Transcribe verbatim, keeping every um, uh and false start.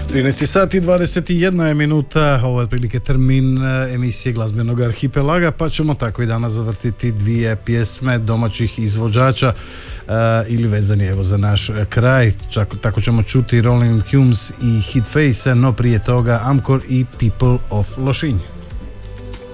trinaest sati i dvadeset jedna je minuta, ovo je otprilike termin emisije Glazbenog arhipelaga, pa ćemo tako i danas zavrtiti dvije pjesme domaćih izvođača uh, ili vezani evo za naš kraj. Čak, tako ćemo čuti Rolling Humes i Hit Face, no prije toga Amkor i People of Lošinj.